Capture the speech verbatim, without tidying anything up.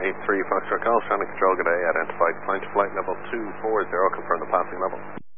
eight three Foxtrot Golf, trying to control, good day, identified climb to flight level two four zero, confirm the passing level.